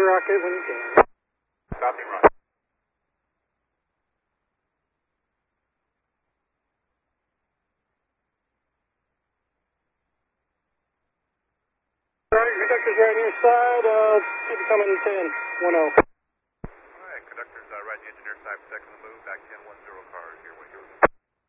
rocket when you can. Copy, run. Alright, conductor's right on your side, keep it coming 10-10. Alright, conductor's right on the engineer side, second the move, back 10-10.